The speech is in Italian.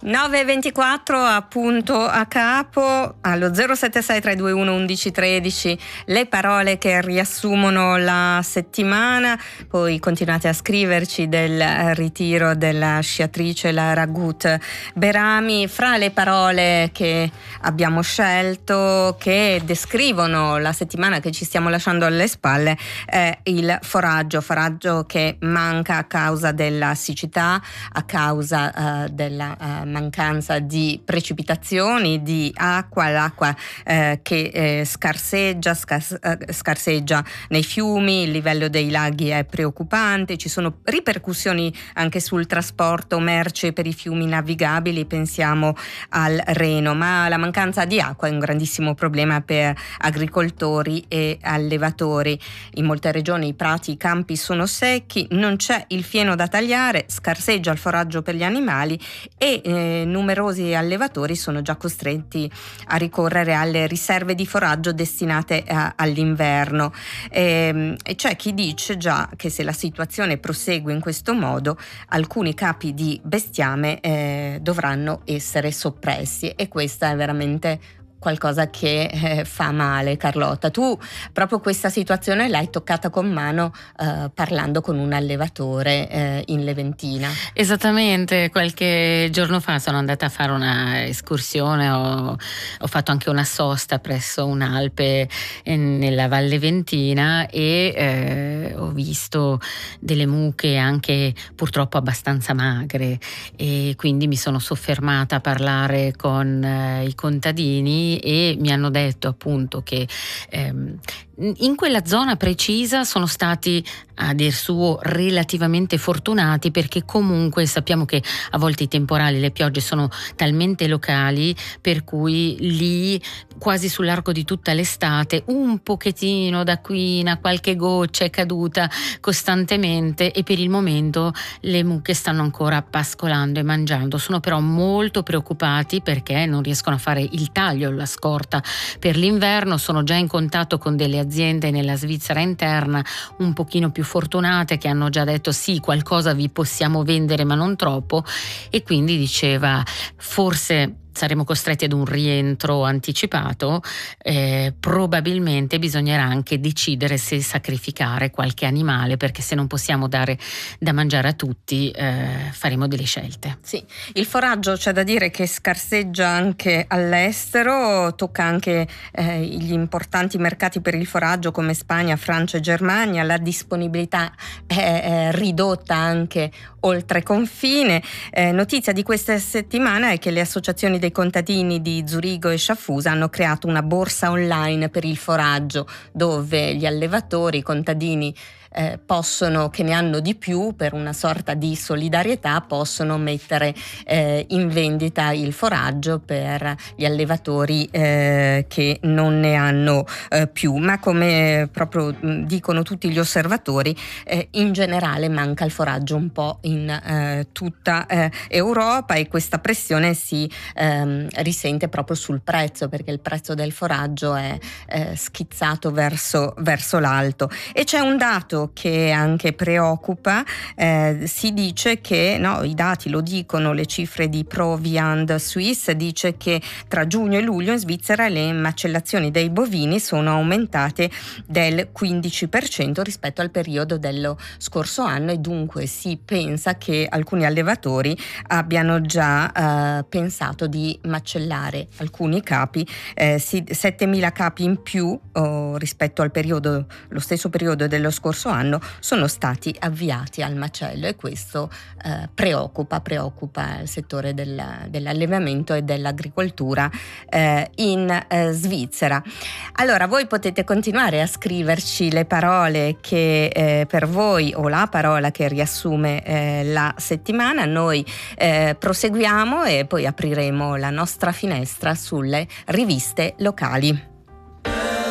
9.24 appunto a capo, allo 076 321 1113 le parole che riassumono la settimana. Poi continuate a scriverci del ritiro della sciatrice la Ragut Berami. Fra le parole che abbiamo scelto, che descrivono la settimana che ci stiamo lasciando alle spalle, è il foraggio che manca a causa della siccità, a causa della mancanza di precipitazioni, di acqua, l'acqua che scarseggia nei fiumi, il livello dei laghi è preoccupante, ci sono ripercussioni anche sul trasporto merci per i fiumi navigabili, pensiamo al Reno, ma la mancanza di acqua è un grandissimo problema per agricoltori e allevatori. In molte regioni i prati, i campi sono secchi, non c'è il fieno da tagliare, scarseggia il foraggio per gli animali e numerosi allevatori sono già costretti a ricorrere alle riserve di foraggio destinate all'inverno. E c'è chi dice già che se la situazione prosegue in questo modo alcuni capi di bestiame dovranno essere soppressi, e questa è veramente qualcosa che fa male. Carlotta, tu proprio questa situazione l'hai toccata con mano parlando con un allevatore in Leventina. Esattamente, qualche giorno fa sono andata a fare una escursione, ho fatto anche una sosta presso un'alpe nella Valle Ventina e ho visto delle mucche anche purtroppo abbastanza magre, e quindi mi sono soffermata a parlare con i contadini e mi hanno detto appunto che in quella zona precisa sono stati, a dir suo, relativamente fortunati, perché comunque sappiamo che a volte i temporali, le piogge sono talmente locali per cui lì quasi sull'arco di tutta l'estate un pochettino d'acquina, qualche goccia è caduta costantemente, e per il momento le mucche stanno ancora pascolando e mangiando. Sono però molto preoccupati perché non riescono a fare il taglio, la scorta per l'inverno. Sono già in contatto con delle aziende nella Svizzera interna un pochino più fortunate che hanno già detto sì, qualcosa vi possiamo vendere ma non troppo, e quindi diceva forse saremo costretti ad un rientro anticipato, probabilmente bisognerà anche decidere se sacrificare qualche animale, perché se non possiamo dare da mangiare a tutti faremo delle scelte. Sì, il foraggio c'è da dire che scarseggia anche all'estero, tocca anche gli importanti mercati per il foraggio come Spagna, Francia e Germania, la disponibilità è ridotta anche oltre confine. Notizia di questa settimana è che le associazioni dei contadini di Zurigo e Sciaffusa hanno creato una borsa online per il foraggio, dove gli allevatori, i contadini possono, che ne hanno di più, per una sorta di solidarietà, possono mettere in vendita il foraggio per gli allevatori che non ne hanno più. Ma come proprio dicono tutti gli osservatori, in generale manca il foraggio un po' in tutta Europa, e questa pressione si risente proprio sul prezzo, perché il prezzo del foraggio è schizzato verso l'alto. E c'è un dato che anche preoccupa, si dice che, no, i dati lo dicono, le cifre di Proviand Suisse dice che tra giugno e luglio in Svizzera le macellazioni dei bovini sono aumentate del 15% rispetto al periodo dello scorso anno, e dunque si pensa che alcuni allevatori abbiano già pensato di macellare alcuni capi, 7.000 capi in più rispetto al lo stesso periodo dello scorso anno sono stati avviati al macello, e questo preoccupa il settore dell'allevamento e dell'agricoltura in Svizzera. Allora, voi potete continuare a scriverci le parole che per voi, o la parola che riassume la settimana. Noi proseguiamo e poi apriremo la nostra finestra sulle riviste locali.